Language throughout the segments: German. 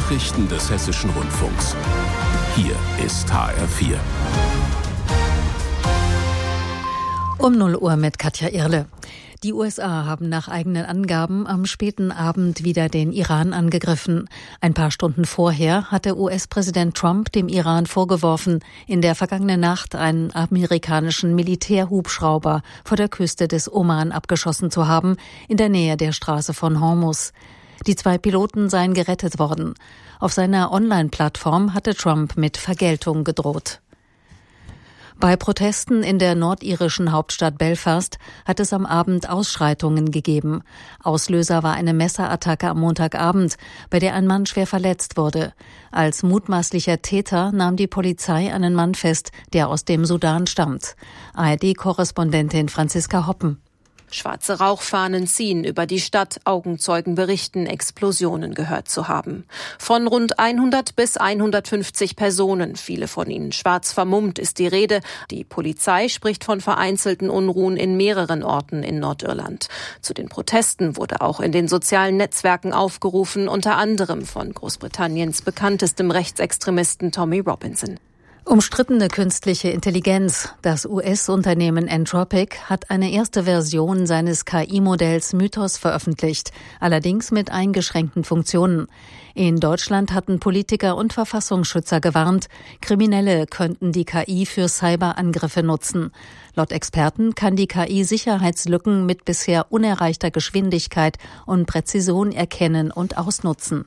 Nachrichten des Hessischen Rundfunks. Hier ist HR4. Um 0 Uhr mit Katja Irle. Die USA haben nach eigenen Angaben am späten Abend wieder den Iran angegriffen. Ein paar Stunden vorher hatte US-Präsident Trump dem Iran vorgeworfen, in der vergangenen Nacht einen amerikanischen Militärhubschrauber vor der Küste des Oman abgeschossen zu haben, in der Nähe der Straße von Hormuz. Die 2 Piloten seien gerettet worden. Auf seiner Online-Plattform hatte Trump mit Vergeltung gedroht. Bei Protesten in der nordirischen Hauptstadt Belfast hat es am Abend Ausschreitungen gegeben. Auslöser war eine Messerattacke am Montagabend, bei der ein Mann schwer verletzt wurde. Als mutmaßlicher Täter nahm die Polizei einen Mann fest, der aus dem Sudan stammt. ARD-Korrespondentin Franziska Hoppen. Schwarze Rauchfahnen ziehen über die Stadt. Augenzeugen berichten, Explosionen gehört zu haben. Von rund 100 bis 150 Personen, viele von ihnen schwarz vermummt, ist die Rede. Die Polizei spricht von vereinzelten Unruhen in mehreren Orten in Nordirland. Zu den Protesten wurde auch in den sozialen Netzwerken aufgerufen, unter anderem von Großbritanniens bekanntestem Rechtsextremisten Tommy Robinson. Umstrittene künstliche Intelligenz. Das US-Unternehmen Anthropic hat eine erste Version seines KI-Modells Mythos veröffentlicht, allerdings mit eingeschränkten Funktionen. In Deutschland hatten Politiker und Verfassungsschützer gewarnt, Kriminelle könnten die KI für Cyberangriffe nutzen. Laut Experten kann die KI Sicherheitslücken mit bisher unerreichter Geschwindigkeit und Präzision erkennen und ausnutzen.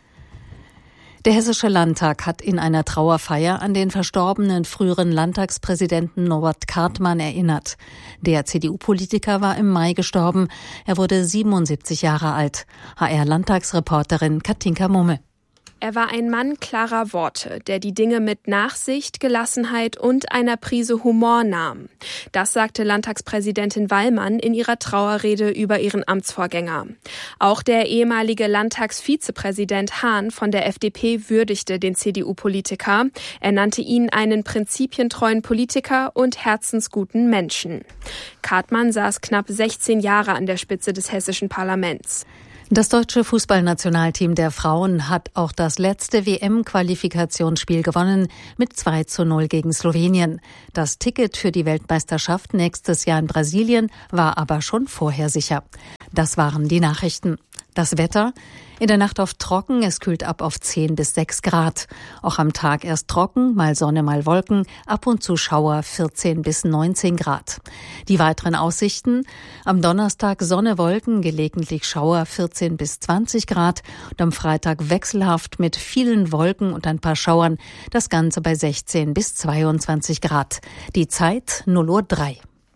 Der Hessische Landtag hat in einer Trauerfeier an den verstorbenen früheren Landtagspräsidenten Norbert Kartmann erinnert. Der CDU-Politiker war im Mai gestorben. Er wurde 77 Jahre alt. HR-Landtagsreporterin Katinka Mumme. Er war ein Mann klarer Worte, der die Dinge mit Nachsicht, Gelassenheit und einer Prise Humor nahm. Das sagte Landtagspräsidentin Wallmann in ihrer Trauerrede über ihren Amtsvorgänger. Auch der ehemalige Landtagsvizepräsident Hahn von der FDP würdigte den CDU-Politiker. Er nannte ihn einen prinzipientreuen Politiker und herzensguten Menschen. Kartmann saß knapp 16 Jahre an der Spitze des hessischen Parlaments. Das deutsche Fußballnationalteam der Frauen hat auch das letzte WM-Qualifikationsspiel gewonnen mit 2:0 gegen Slowenien. Das Ticket für die Weltmeisterschaft nächstes Jahr in Brasilien war aber schon vorher sicher. Das waren die Nachrichten. Das Wetter: in der Nacht oft trocken, es kühlt ab auf 10 bis 6 Grad. Auch am Tag erst trocken, mal Sonne, mal Wolken, ab und zu Schauer, 14 bis 19 Grad. Die weiteren Aussichten: am Donnerstag Sonne, Wolken, gelegentlich Schauer, 14 bis 20 Grad. Und am Freitag wechselhaft mit vielen Wolken und ein paar Schauern, das Ganze bei 16 bis 22 Grad. Die Zeit 0:03 Uhr.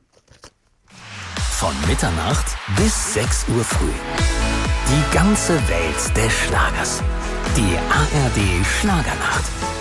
Von Mitternacht bis 6 Uhr früh. Die ganze Welt des Schlagers. Die ARD Schlagernacht.